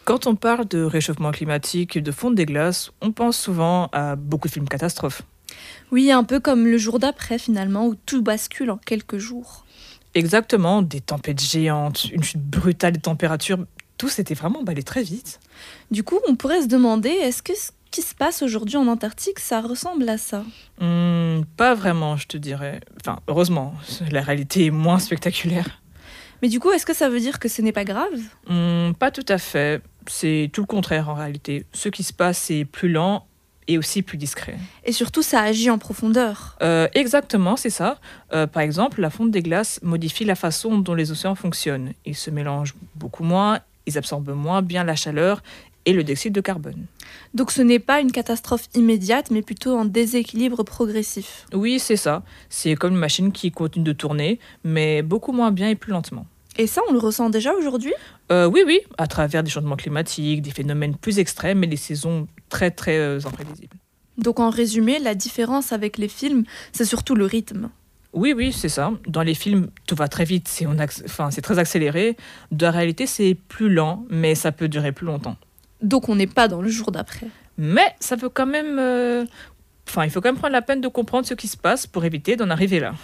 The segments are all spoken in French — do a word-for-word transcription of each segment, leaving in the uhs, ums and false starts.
Quand on parle de réchauffement climatique et de fonte des glaces, on pense souvent à beaucoup de films catastrophes. Oui, un peu comme le jour d'après finalement, où tout bascule en quelques jours. Exactement, des tempêtes géantes, une chute brutale des températures, tout s'était vraiment emballé très vite. Du coup, on pourrait se demander, est-ce que ce qui se passe aujourd'hui en Antarctique, ça ressemble à ça? Hmm, pas vraiment, je te dirais. Enfin, heureusement, la réalité est moins spectaculaire. Mais du coup, est-ce que ça veut dire que ce n'est pas grave? Hmm, pas tout à fait, c'est tout le contraire en réalité. Ce qui se passe est plus lent et aussi plus discret. Et surtout, ça agit en profondeur. Euh, exactement, c'est ça. Euh, par exemple, la fonte des glaces modifie la façon dont les océans fonctionnent. Ils se mélangent beaucoup moins, ils absorbent moins bien la chaleur et le dioxyde de carbone. Donc ce n'est pas une catastrophe immédiate, mais plutôt un déséquilibre progressif. Oui, c'est ça. C'est comme une machine qui continue de tourner, mais beaucoup moins bien et plus lentement. Et ça, on le ressent déjà aujourd'hui? Euh, oui, oui, à travers des changements climatiques, des phénomènes plus extrêmes et des saisons très, très euh, imprévisibles. Donc en résumé, la différence avec les films, c'est surtout le rythme. Oui, oui, c'est ça. Dans les films, tout va très vite, c'est, on acc- enfin, c'est très accéléré. De la réalité, c'est plus lent, mais ça peut durer plus longtemps. Donc on n'est pas dans le jour d'après. Mais ça peut quand même... euh, Enfin, il faut quand même prendre la peine de comprendre ce qui se passe pour éviter d'en arriver là.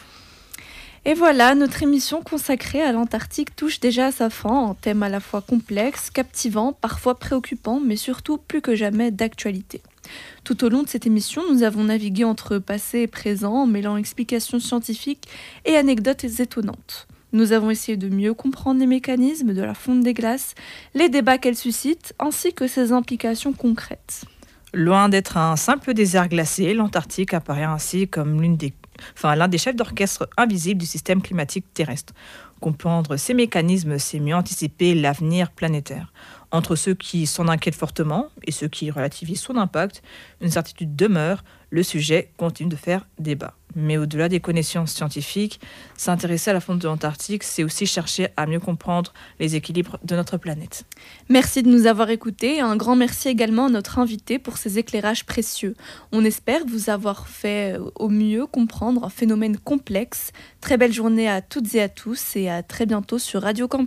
Et voilà, notre émission consacrée à l'Antarctique touche déjà à sa fin, un thème à la fois complexe, captivant, parfois préoccupant, mais surtout plus que jamais d'actualité. Tout au long de cette émission, nous avons navigué entre passé et présent, en mêlant explications scientifiques et anecdotes étonnantes. Nous avons essayé de mieux comprendre les mécanismes de la fonte des glaces, les débats qu'elles suscitent, ainsi que ses implications concrètes. Loin d'être un simple désert glacé, l'Antarctique apparaît ainsi comme l'une des, enfin, l'un des chefs d'orchestre invisibles du système climatique terrestre. Comprendre ces mécanismes, c'est mieux anticiper l'avenir planétaire. Entre ceux qui s'en inquiètent fortement et ceux qui relativisent son impact, une certitude demeure, le sujet continue de faire débat. Mais au-delà des connaissances scientifiques, s'intéresser à la fonte de l'Antarctique, c'est aussi chercher à mieux comprendre les équilibres de notre planète. Merci de nous avoir écoutés et un grand merci également à notre invité pour ses éclairages précieux. On espère vous avoir fait au mieux comprendre un phénomène complexe. Très belle journée à toutes et à tous et à très bientôt sur Radio Campus.